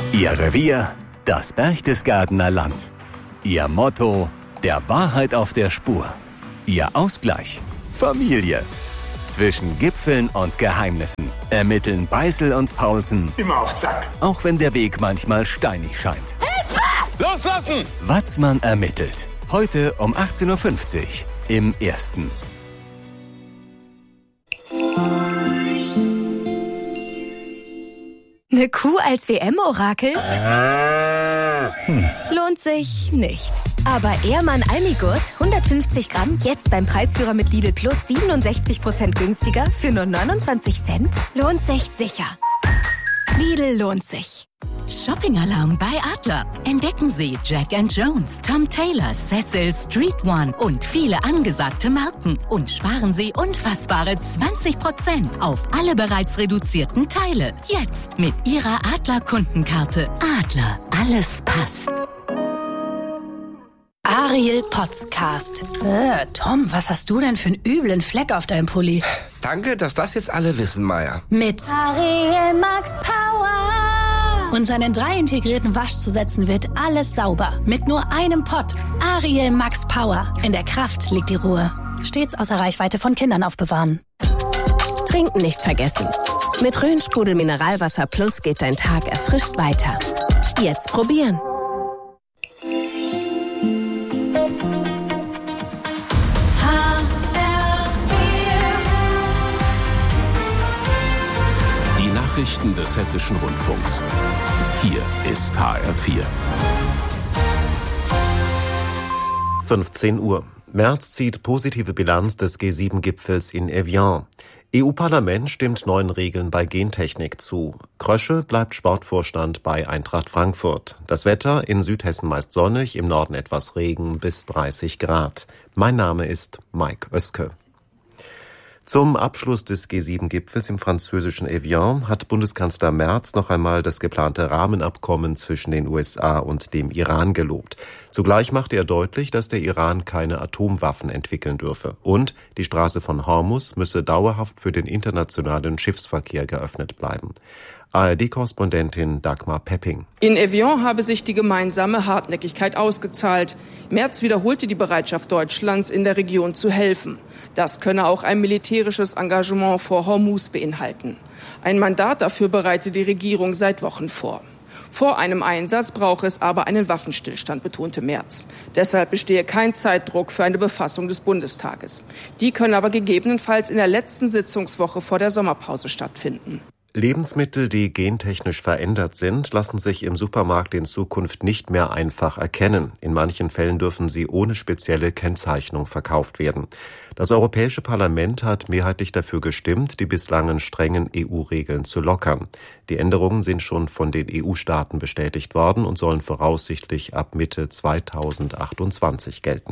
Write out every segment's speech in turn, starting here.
Ihr Revier, das Berchtesgadener Land. Ihr Motto, der Wahrheit auf der Spur. Ihr Ausgleich, Familie. Zwischen Gipfeln und Geheimnissen ermitteln Beißel und Paulsen. Immer auf Zack. Auch wenn der Weg manchmal steinig scheint. Hilfe! Loslassen! Watzmann ermittelt. Heute um 18.50 Uhr im Ersten. Eine Kuh als WM-Orakel? Lohnt sich nicht. Aber Ehrmann Almigurt, 150 Gramm, jetzt beim Preisführer mit Lidl Plus 67% günstiger für nur 29 Cent? Lohnt sich sicher. Lidl lohnt sich. Shopping-Alarm bei Adler. Entdecken Sie Jack & Jones, Tom Taylor, Cecil, Street One und viele angesagte Marken. Und sparen Sie unfassbare 20% auf alle bereits reduzierten Teile. Jetzt mit Ihrer Adler-Kundenkarte. Adler, alles passt. Ariel Podcast. Tom, was hast du denn für einen üblen Fleck auf deinem Pulli? Danke, dass das jetzt alle wissen, Maya. Mit Ariel Max Power. Und seinen 3 integrierten Waschzusätzen wird alles sauber. Mit nur einem Pott. Ariel Max Power. In der Kraft liegt die Ruhe. Stets außer Reichweite von Kindern aufbewahren. Trinken nicht vergessen. Mit Rhön-Sprudel Mineralwasser Plus geht dein Tag erfrischt weiter. Jetzt probieren. Nachrichten des Hessischen Rundfunks. Hier ist HR4. 15 Uhr. Merz zieht positive Bilanz des G7-Gipfels in Evian. EU-Parlament stimmt neuen Regeln bei Gentechnik zu. Krösche bleibt Sportvorstand bei Eintracht Frankfurt. Das Wetter in Südhessen meist sonnig, im Norden etwas Regen bis 30 Grad. Mein Name ist Mike Oeske. Zum Abschluss des G7-Gipfels im französischen Evian hat Bundeskanzler Merz noch einmal das geplante Rahmenabkommen zwischen den USA und dem Iran gelobt. Zugleich machte er deutlich, dass der Iran keine Atomwaffen entwickeln dürfe. Und die Straße von Hormuz müsse dauerhaft für den internationalen Schiffsverkehr geöffnet bleiben. ARD-Korrespondentin Dagmar Pepping. In Evian habe sich die gemeinsame Hartnäckigkeit ausgezahlt. Merz wiederholte die Bereitschaft Deutschlands, in der Region zu helfen. Das könne auch ein militärisches Engagement vor Hormuz beinhalten. Ein Mandat dafür bereite die Regierung seit Wochen vor. Vor einem Einsatz brauche es aber einen Waffenstillstand, betonte Merz. Deshalb bestehe kein Zeitdruck für eine Befassung des Bundestages. Die könne aber gegebenenfalls in der letzten Sitzungswoche vor der Sommerpause stattfinden. Lebensmittel, die gentechnisch verändert sind, lassen sich im Supermarkt in Zukunft nicht mehr einfach erkennen. In manchen Fällen dürfen sie ohne spezielle Kennzeichnung verkauft werden. Das Europäische Parlament hat mehrheitlich dafür gestimmt, die bislangen strengen EU-Regeln zu lockern. Die Änderungen sind schon von den EU-Staaten bestätigt worden und sollen voraussichtlich ab Mitte 2028 gelten.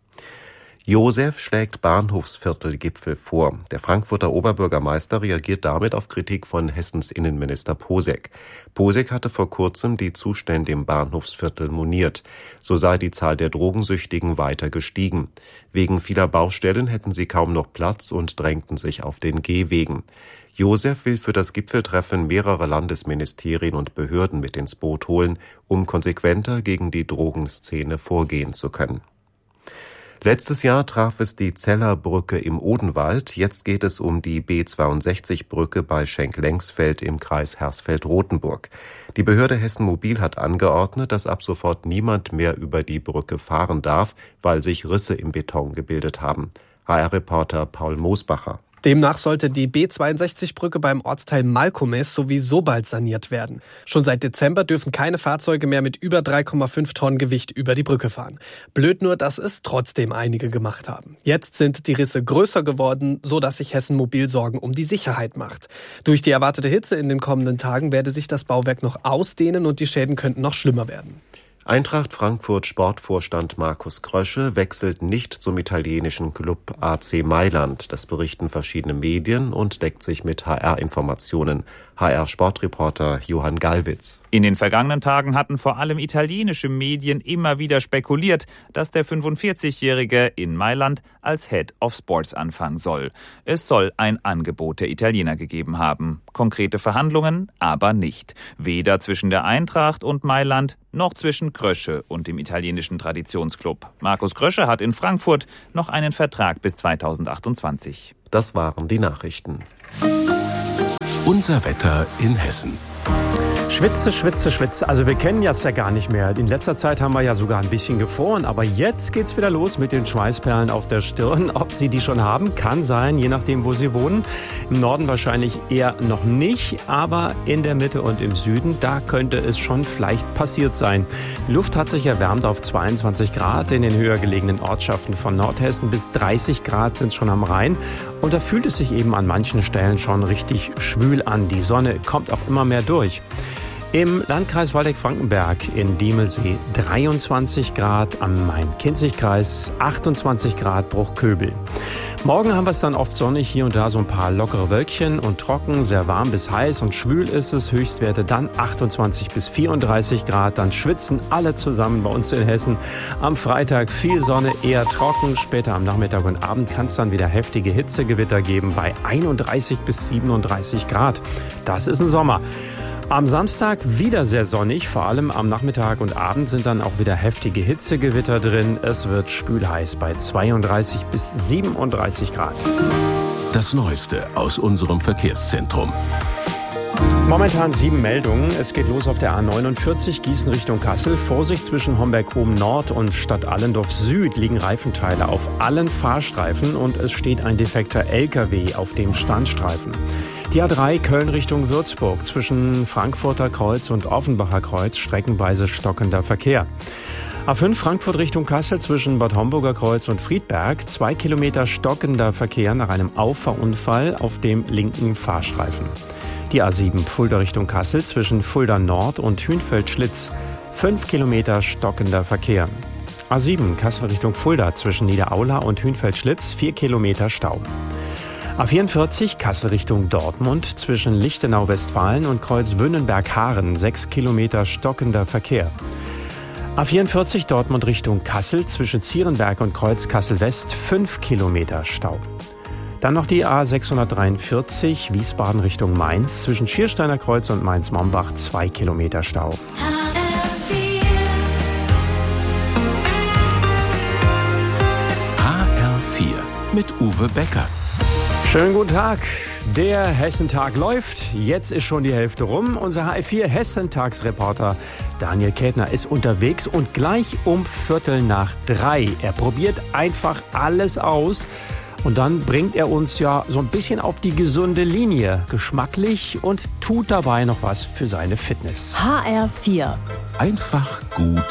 Josef schlägt Bahnhofsviertelgipfel vor. Der Frankfurter Oberbürgermeister reagiert damit auf Kritik von Hessens Innenminister Posek. Posek hatte vor kurzem die Zustände im Bahnhofsviertel moniert. So sei die Zahl der Drogensüchtigen weiter gestiegen. Wegen vieler Baustellen hätten sie kaum noch Platz und drängten sich auf den Gehwegen. Josef will für das Gipfeltreffen mehrere Landesministerien und Behörden mit ins Boot holen, um konsequenter gegen die Drogenszene vorgehen zu können. Letztes Jahr traf es die Zellerbrücke im Odenwald. Jetzt geht es um die B62-Brücke bei Schenk-Lengsfeld im Kreis Hersfeld-Rotenburg. Die Behörde Hessen Mobil hat angeordnet, dass ab sofort niemand mehr über die Brücke fahren darf, weil sich Risse im Beton gebildet haben. HR-Reporter Paul Moosbacher. Demnach sollte die B62-Brücke beim Ortsteil Malkomes sowieso bald saniert werden. Schon seit Dezember dürfen keine Fahrzeuge mehr mit über 3,5 Tonnen Gewicht über die Brücke fahren. Blöd nur, dass es trotzdem einige gemacht haben. Jetzt sind die Risse größer geworden, so dass sich Hessen Mobil Sorgen um die Sicherheit macht. Durch die erwartete Hitze in den kommenden Tagen werde sich das Bauwerk noch ausdehnen und die Schäden könnten noch schlimmer werden. Eintracht Frankfurt Sportvorstand Markus Krösche wechselt nicht zum italienischen Club AC Mailand. Das berichten verschiedene Medien und deckt sich mit HR-Informationen. HR-Sportreporter Johann Gallwitz. In den vergangenen Tagen hatten vor allem italienische Medien immer wieder spekuliert, dass der 45-Jährige in Mailand als Head of Sports anfangen soll. Es soll ein Angebot der Italiener gegeben haben. Konkrete Verhandlungen aber nicht. Weder zwischen der Eintracht und Mailand noch zwischen Krösche und dem italienischen Traditionsclub. Markus Krösche hat in Frankfurt noch einen Vertrag bis 2028. Das waren die Nachrichten. Unser Wetter in Hessen. Schwitze, Schwitze, Schwitze. Also wir kennen das ja gar nicht mehr. In letzter Zeit haben wir ja sogar ein bisschen gefroren. Aber jetzt geht's wieder los mit den Schweißperlen auf der Stirn. Ob Sie die schon haben, kann sein, je nachdem, wo Sie wohnen. Im Norden wahrscheinlich eher noch nicht. Aber in der Mitte und im Süden, da könnte es schon vielleicht passiert sein. Die Luft hat sich erwärmt auf 22 Grad in den höher gelegenen Ortschaften von Nordhessen. Bis 30 Grad sind es schon am Rhein. Und da fühlt es sich eben an manchen Stellen schon richtig schwül an. Die Sonne kommt auch immer mehr durch. Im Landkreis Waldeck-Frankenberg in Diemelsee 23 Grad, am Main-Kinzig-Kreis 28 Grad Bruchköbel. Morgen haben wir es dann oft sonnig, hier und da so ein paar lockere Wölkchen und trocken, sehr warm bis heiß und schwül ist es. Höchstwerte dann 28 bis 34 Grad, dann schwitzen alle zusammen bei uns in Hessen. Am Freitag viel Sonne, eher trocken, später am Nachmittag und Abend kann es dann wieder heftige Hitzegewitter geben bei 31 bis 37 Grad. Das ist ein Sommer. Am Samstag wieder sehr sonnig, vor allem am Nachmittag und Abend sind dann auch wieder heftige Hitzegewitter drin. Es wird schwülheiß bei 32 bis 37 Grad. Das Neueste aus unserem Verkehrszentrum. Momentan 7 Meldungen. Es geht los auf der A49 Gießen Richtung Kassel. Vorsicht, zwischen Homberg-Oben Nord und Stadt Allendorf Süd liegen Reifenteile auf allen Fahrstreifen und es steht ein defekter LKW auf dem Standstreifen. Die A3 Köln Richtung Würzburg, zwischen Frankfurter Kreuz und Offenbacher Kreuz streckenweise stockender Verkehr. A5 Frankfurt Richtung Kassel, zwischen Bad Homburger Kreuz und Friedberg 2 Kilometer stockender Verkehr nach einem Auffahrunfall auf dem linken Fahrstreifen. Die A7 Fulda Richtung Kassel, zwischen Fulda Nord und Hünfeld-Schlitz 5 Kilometer stockender Verkehr. A7 Kassel Richtung Fulda, zwischen Niederaula und Hünfeld-Schlitz 4 Kilometer Stau. A44 Kassel Richtung Dortmund, zwischen Lichtenau-Westfalen und Kreuz-Wünnenberg-Haaren 6 Kilometer stockender Verkehr. A44 Dortmund Richtung Kassel, zwischen Zierenberg und Kreuz Kassel-West 5 Kilometer Stau. Dann noch die A643 Wiesbaden Richtung Mainz, zwischen Schiersteiner Kreuz und Mainz-Mombach 2 Kilometer Stau. HR4 mit Uwe Becker. Schönen guten Tag. Der Hessentag läuft. Jetzt ist schon die Hälfte rum. Unser HR4 Hessentagsreporter Daniel Kätner ist unterwegs und gleich um 2:45. Er probiert einfach alles aus. Und dann bringt er uns ja so ein bisschen auf die gesunde Linie, geschmacklich und tut dabei noch was für seine Fitness. HR4. Einfach gut